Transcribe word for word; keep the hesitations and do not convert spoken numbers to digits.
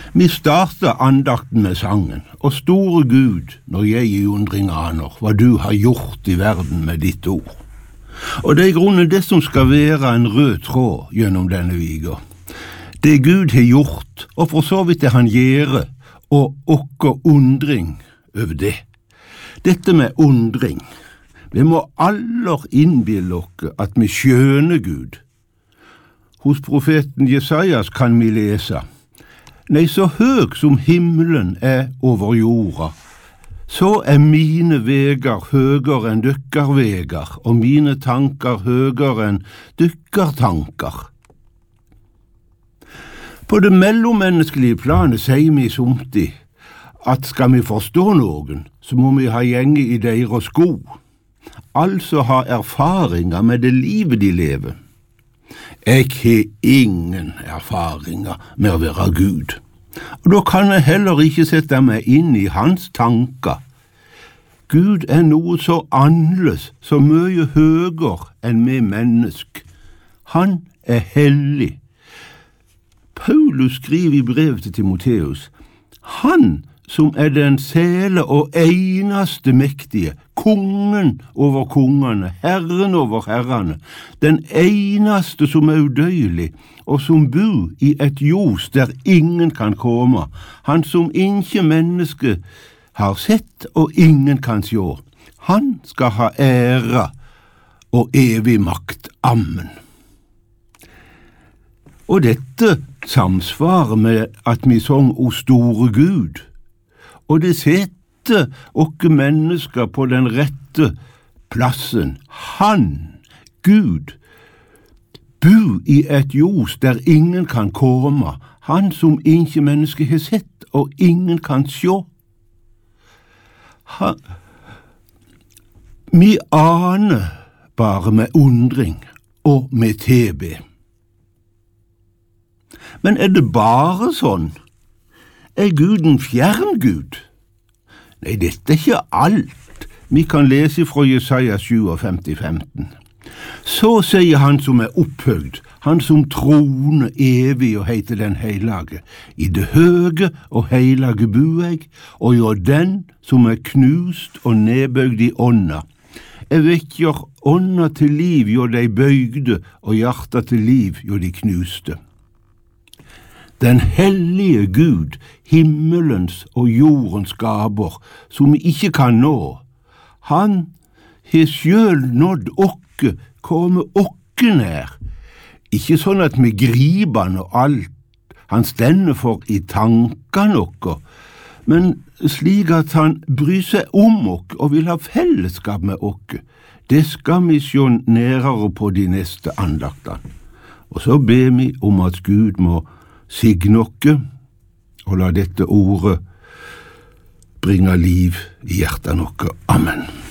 Vi starter andakten med sangen, og store Gud, når jeg i undring aner hva du har gjort i verden med ditt ord. Og det er i grunnen det som skal være en rød tråd gjennom denne viga. Det Gud har gjort, og for så vidt det han gjør, og okker undring over det. Dette med undring, vi må aller innbille oss at vi skjønner Gud. Hos profeten Jesajas kan vi lese: Nei, så høg som himmelen er over jorda, så er mine vegar høgere enn dykkar vegar, og mine tanker høgere enn dykkar tanker. På det mellommenneskelige planet sier vi somtid at skal vi forstå noen, så må vi ha gjenge i deres sko, altså ha erfaringer med det livet de lever. Jeg har ingen erfaringer med å være Gud, og da kan jeg heller ikke sette meg inn i hans tanker. Gud er noe så annerledes, så mye høyere enn vi mennesker. Han er hellig. Paulus skriver i brevet til Timoteus: Han som er den sele og eneste mektige, kongen over kongene, herren over herrene, den eneste som er udøyelig, og som bor i et ljos der ingen kan komme, han som ikke menneske har sett og ingen kan sjå. Han skal ha ære og evig makt. Amen. Og dette samsvarer med at vi sang O store Gud, og det setter okke mennesker på den rette plassen. Han, Gud, bor i et ljos der ingen kan komme, han som ikke menneske har sett og ingen kan sjå. Han, vi aner bare med undring og med tebe. Men er det bare sånn? Er Gud en fjern Gud? Nei, dette er ikke alt. Vi kan lese fra Jesaja femtisju femten. Så sier han som er opphøgd, han som troner evig og heter den helage. I det høge og helage bor jeg, og jo den som er knust og nedbøgd i ånda. Jeg vekker ånda til liv, jo de bøygde, og hjertet til liv, jo de knuste. Den hellige Gud, himmelens og jordens skaper, som vi ikke kan nå, han har selv nådd okke, komme okke nær. Ikke sånn at vi griper han og alt han stender for i tankene okke, men slik at han bryr seg om okke og vil ha fellesskap med okke. Det skal vi se nærere på de neste andaktene. Og så ber vi om at Gud må signe okke, og la dette ordet bringe liv i hjertet noe. Amen.